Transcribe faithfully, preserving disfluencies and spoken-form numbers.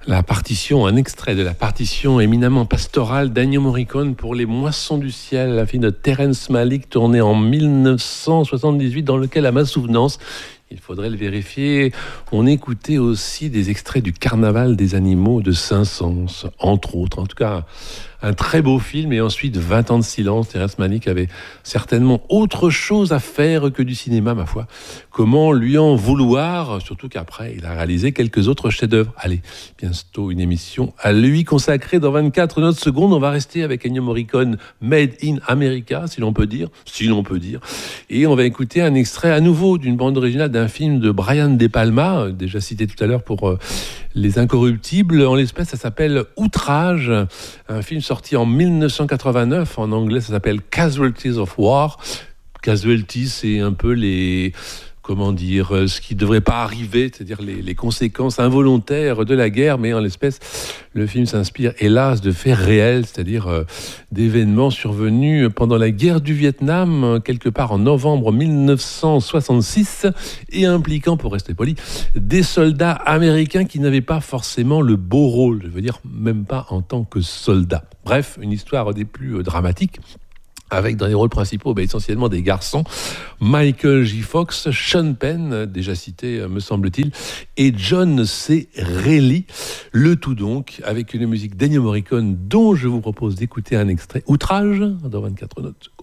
La partition, un extrait de la partition éminemment pastorale d'Ennio Morricone pour Les Moissons du ciel, un film de Terrence Malick tourné en mille neuf cent soixante-dix-huit, dans lequel, à ma souvenance, il faudrait le vérifier, on écoutait aussi des extraits du Carnaval des animaux de Saint-Saëns, entre autres. En tout cas, un très beau film, et ensuite vingt ans de silence. Terrence Malick avait certainement autre chose à faire que du cinéma, ma foi. Comment lui en vouloir, surtout qu'après, il a réalisé quelques autres chefs-d'œuvre. Allez, bientôt une émission à lui consacrée dans vingt-quatre notes secondes. On va rester avec Ennio Morricone, Made in America, si l'on peut dire, si l'on peut dire. Et on va écouter un extrait à nouveau d'une bande originale d'un film de Brian De Palma, déjà cité tout à l'heure pour euh, Les Incorruptibles. En l'espèce, ça s'appelle Outrage, un film sorti en mille neuf cent quatre-vingt-neuf. En anglais, ça s'appelle Casualties of War. Casualties, c'est un peu les... comment dire, ce qui ne devrait pas arriver, c'est-à-dire les, les conséquences involontaires de la guerre, mais en l'espèce, le film s'inspire, hélas, de faits réels, c'est-à-dire euh, d'événements survenus pendant la guerre du Vietnam, quelque part en novembre mille neuf cent soixante-six, et impliquant, pour rester poli, des soldats américains qui n'avaient pas forcément le beau rôle, je veux dire, même pas en tant que soldats. Bref, une histoire des plus euh, dramatiques, avec dans les rôles principaux bah, essentiellement des garçons, Michael J. Fox, Sean Penn, déjà cité me semble-t-il, et John C. Reilly. Le tout donc avec une musique d'Ennio Morricone dont je vous propose d'écouter un extrait, Outrage, dans vingt-quatre notes.